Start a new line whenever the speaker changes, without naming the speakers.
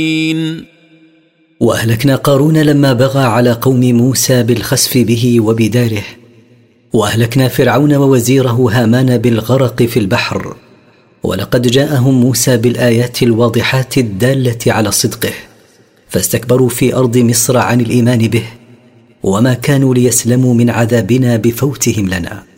وأهلكنا قارون لما بغى على قوم موسى بالخسف به وبداره. وأهلكنا فرعون ووزيره هامان بالغرق في البحر. ولقد جاءهم موسى بالآيات الواضحات الدالة على صدقه، فاستكبروا في أرض مصر عن الإيمان به، وما كانوا ليسلموا من عذابنا بفوتهم لنا.